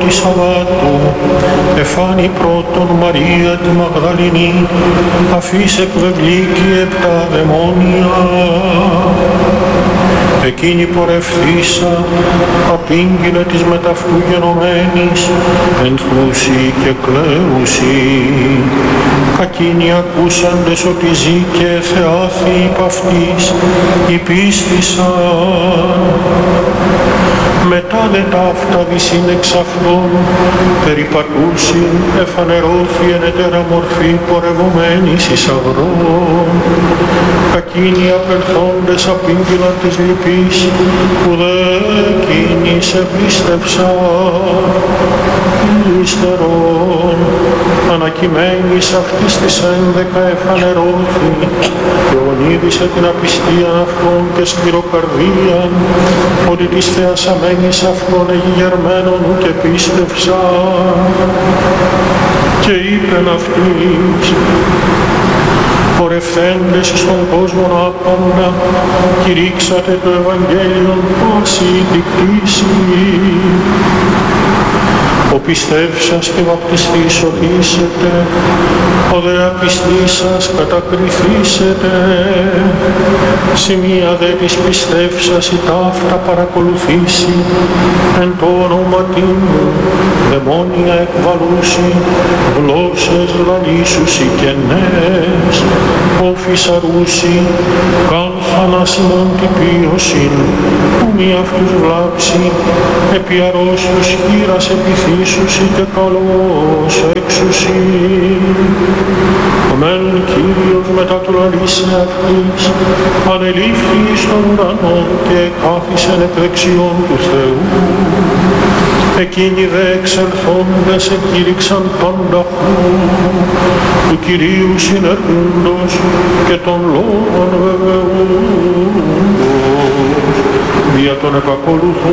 πρώτη Σαββάτου, εφάνη πρώτον Μαρία τη Μαγδαληνή, αφής εκβεβλήκη 7 δαιμόνια. Εκείνη πορευθήσα, απήγγειλε της μεταυτού γενομένης, ενθούσι και κλαίουσι. Κακίνοι ακούσαντες ότι ζει και θεάθη υπ' αυτής, υπίστησαν. Μετά δε ταύτα δυσίν εξ αυτών, περιπατούσιν, εφανερώθη εν ετέρα μορφή πορευομένης εις αγρών. Κακίνοι απελθόντες απήγγειλαν της λυπής, που δε εκείνης επίστευσαν. Ύστερον, ανακειμένης αυτής της 11 εφανερώθη, και ονείδησε την απιστίαν αυτών και σκληροκαρδίαν, ότι της θεασαμένης αυτών εγιγερμένων και πίστευσαν. Και είπεν αυτής, πορευθέντες στον κόσμο άπαντα, κηρύξατε το Ευαγγέλιον πάση τη κτήση. Ο πιστεύσας και βαπτιστής σωθήσετε, ο δε απιστής σας κατακριθήσετε. Σημεία δε της πιστεύσας η ταύτα παρακολουθήσει, εν το όνοματι μου δαιμόνια εκβαλούσι, γλώσσες λαλήσουσι και νέες, όφης αρούσι, καν θανάσιμον τυπίωσιν, που μη αυτούς βλάψει, επί αρρώστους χείρας επιθύσουσι και καλώς έξουσι. Ο μεν Κύριος μετά του λαλήσε αυτής, ανελήφθη εις των ουρανών και κάθισεν εκ δεξιών του Θεού. Εκείνοι δε εξελθόντες εκήρυξαν τον ταχού του Κυρίου συνεργούντος και των λόγων βεβαιούντος, δια των επακολουθούν